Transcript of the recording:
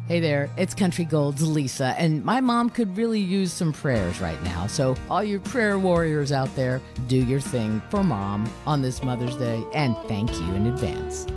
Hey there, it's Country Gold's Lisa, and my mom could really use some prayers right now. So, all you prayer warriors out there, do your thing for Mom on this Mother's Day, and thank you in advance.